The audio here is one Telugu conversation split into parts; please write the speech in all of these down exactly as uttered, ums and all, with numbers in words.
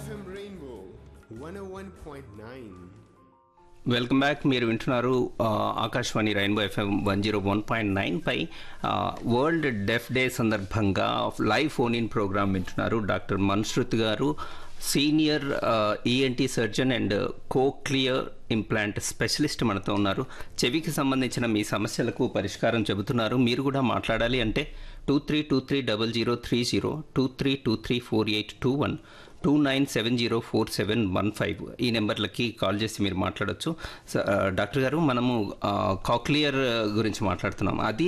ఎఫ్ఎం రెయిన్బో వన్ ఓ one point nine. Welcome back. మీరు వింటున్నారు ఆ, Akashvani rainbow FM one zero one point nine పై ఆ, వరల్డ్ డెఫ్ డే సందర్భంగా లైవ్ ఫోన్ ఇన్ ప్రోగ్రామ్ వింటున్నారు. డాక్టర్ మన్శ్రుత్ గారు senior ENT surgeon and cochlear implant specialist మనతో ఉన్నారు. చెవికి సంబంధించిన మీ సమస్యలకు పరిష్కారం చెబుతున్నారు. మీరు కూడా మాట్లాడాలి అంటే two three two three double zero three zero two three two three four eight two one two nine seven zero four seven one five ఈ నెంబర్లకి కాల్ చేసి మీరు మాట్లాడచ్చు. స- ఆ, డాక్టర్ గారు, మనము కాక్లియర్ గురించి మాట్లాడుతున్నాం. అది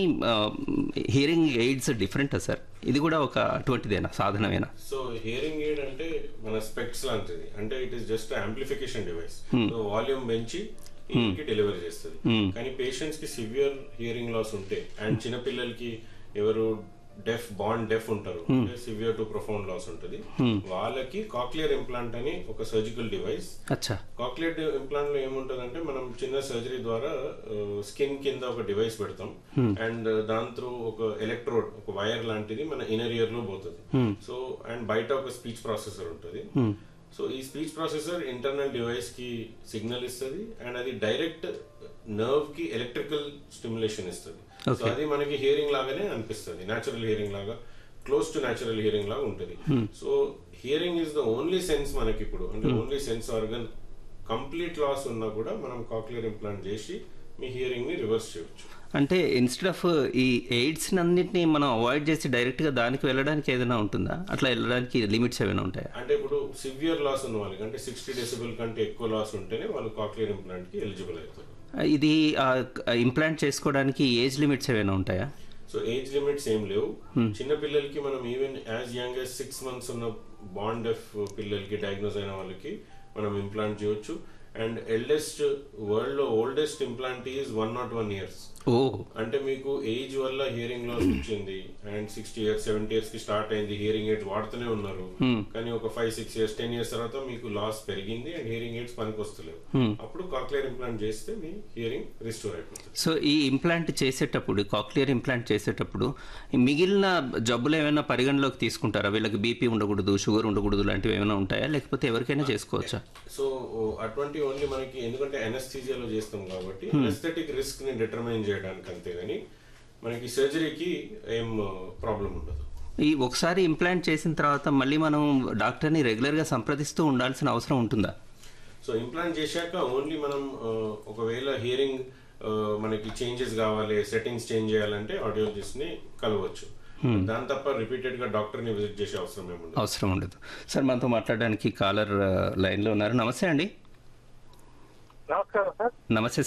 హియరింగ్ ఎయిడ్స్ డిఫరెంటా సార్? ఇది కూడా ఒక అటువంటిదేనా, సాధనమేనా? సో హియరింగ్ ఎయిడ్ అంటే మన స్పెక్ట్స్ లాంటిది. అంటే it is just amplification device. So volume పెంచి కి డెలివరీ చేస్తుంది. కానీ పేషెంట్స్ కి సివియర్ హియరింగ్ లాస్ ఉంటే అండ్ చిన్న పిల్లలకి ఎవరు డెఫ్ బాండ్ డెఫ్ ఉంటారు, సివియర్ టు ప్రొఫౌండ్ లాస్ ఉంటుంది, వాళ్ళకి కాక్లియర్ ఇంప్లాంట్ అని ఒక సర్జికల్ డివైస్. అచ్చా. కాక్లియర్ ఇంప్లాంట్ లో ఏముంటుంది అంటే మనం చిన్న సర్జరీ ద్వారా స్కిన్ కింద ఒక డివైస్ పెడతాం అండ్ దాని త్రూ ఒక ఎలక్ట్రోడ్, ఒక వైర్ లాంటిది మన ఇన్నర్ ఇయర్ లో పోతుంది. సో అండ్ బయట ఒక స్పీచ్ ప్రాసెసర్ ఉంటుంది. సో ఈ స్పీచ్ ప్రాసెసర్ ఇంటర్నల్ డివైస్ కి సిగ్నల్ ఇస్తుంది అండ్ అది డైరెక్ట్ నర్వ్ కి ఎలక్ట్రికల్ స్టిమ్యులేషన్ ఇస్తుంది. సో అది మనకి హియరింగ్ లాగానే అనిపిస్తుంది, న్యాచురల్ హియరింగ్ లాగా, క్లోజ్ టు న్యాచురల్ హియరింగ్ లాగా ఉంటుంది. So hearing is the only sense మనకి ఇప్పుడు, అంటే only sense organ. Complete loss ఉన్నా కూడా మనం కాక్లియర్ ఇంప్లాంట్ చేసి మీ హియరింగ్ ని రివర్స్ చేయొచ్చు. అంటే ఇన్స్టెడ్ ఆఫ్ ఈ ఎయిడ్స్ అన్నింటినీ మనం అవాయిడ్ చేసి డైరెక్ట్గా దానికి వెళ్ళడానికి ఏదైనా ఉంటుందా? అట్లా వెళ్ళడానికి లిమిట్స్ ఏమైనా ఉంటాయా? అంటే ఇప్పుడు సివియర్ లాస్ ఉన్న వాళ్ళకి, అంటే సిక్స్టీ డెసిబుల్ కంటే ఎక్కువ లాస్ ఉంటేనే వాళ్ళు కాక్లియర్ ఇంప్లాంట్ కి ఎలిజిబుల్ అవుతారు. ఇది ఇంప్లాంట్ చేసుకోవడానికి ఏజ్ లిమిట్స్ ఏమైనా ఉంటాయా? సో ఏజ్ లిమిట్స్ ఏం లేవు. చిన్న పిల్లలకి మనం even as young as six months ఉన్న బాండ్ డెఫ్ పిల్లలకి డయాగ్నోస్ అయిన వాళ్ళకి మనం ఇంప్లాంట్ చేయొచ్చు. అండ్ ఎల్డెస్ట్ వరల్డ్ లో oldest implant is one not one years. ఓ, అంటే మీకు ఏజ్ వల్ల హియరింగ్ లాస్ వచ్చింది and sixty years seventy years కి స్టార్ట్ అయింది, హియరింగ్ ఎయిడ్స్ వాడుతూనే ఉన్నారు, కానీ ఒక five six years ten years తర్వాత మీకు లాస్ పెరిగింది అండ్ హియరింగ్ ఎయిడ్స్ పనికి వస్తలేవు, అప్పుడు కాక్లియర్ ఇంప్లాంట్ చేస్తే మీ హియరింగ్ రిస్టోర్ అయిపోతుంది. సో ఈ ఇంప్లాంట్ చేసేటప్పుడు, కాక్లియర్ ఇంప్లాంట్ చేసేటప్పుడు ఈ మిగిలిన జబ్బులు ఏమైనా పరిగణలోకి తీసుకుంటారా? వీళ్ళకి బీపీ ఉండకూడదు, షుగర్ ఉండకూడదు లాంటివి ఏమైనా ఉంటాయా, లేకపోతే ఎవరికైనా చేసుకోవచ్చా? సో అటువంటి ఓన్లీ మనకి, ఎందుకంటే అనస్థీజియాలో చేస్తాం కాబట్టి అనస్థెటిక్ రిస్క్ ని డిటర్మైన్ చేయడానికి అంతే, గానీ మనకి సర్జరీకి ఏం ప్రాబ్లం ఉండదు. ఈ ఒకసారి ఇంప్లాంట్ చేసిన తర్వాత మళ్ళీ మనం డాక్టర్ని రెగ్యులర్గా సంప్రదిస్తూ ఉండాల్సిన అవసరం ఉంటుందా? సో ఇంప్లాంట్ చేశాక ఓన్లీ మనం ఆ, ఒకవేళ హియరింగ్ మనకి చేంజెస్ కావాలి, సెట్టింగ్స్ చేంజ్ చేయాలంటే ఆడియోలజిస్ట్ ని కలవచ్చు. దాని తప్ప రిపీటెడ్ గా డాక్టర్ ని విజిట్ చేసే అవసరం ఏముండదు. అవసరం ఉండదు. సార్, మనతో మాట్లాడడానికి కాలర్ లైన్లో ఉన్నారు. నమస్తే అండి. నమస్కారం సార్. నమస్తే